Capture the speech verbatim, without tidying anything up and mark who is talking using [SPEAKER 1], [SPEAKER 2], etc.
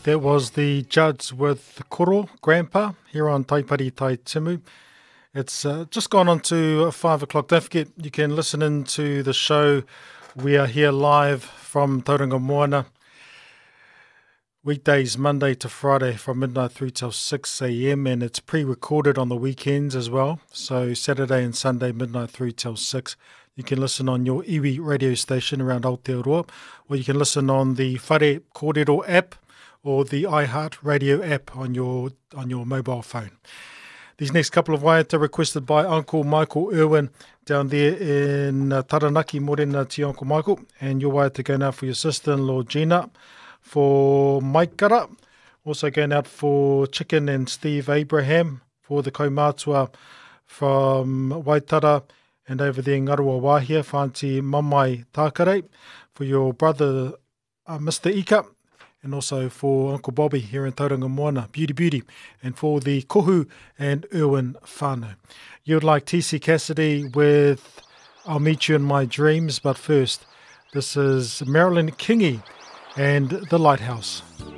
[SPEAKER 1] That was the Judds with Koro, Grandpa, here on Taipari Tai Timu. It's uh, just gone on to five o'clock. Don't forget, you can listen in to the show. We are here live from Tauranga Moana. Weekdays, Monday to Friday from midnight through till six a.m. and it's pre-recorded on the weekends as well. So Saturday and Sunday, midnight through till six. You can listen on your iwi radio station around Aotearoa, or you can listen on the Whare Kōrero app or the iHeart Radio app on your on your mobile phone. These next couple of waiata requested by Uncle Michael Irwin down there in uh, Taranaki, Morena to Uncle Michael. And your waiata going out for your sister-in-law Gina, for Mike Kara, also going out for Chicken and Steve Abraham, for the kaumātua from Waitara and over there in Ngaruwa Wahia, Whanti Mamai Tākare, for your brother uh, Mister Ika, and also for Uncle Bobby here in Tauranga Moana, Beauty Beauty, and for the Kohu and Irwin whānau. You would like T C Cassidy with I'll Meet You in My Dreams, but first, this is Marilyn Kingi and The Lighthouse.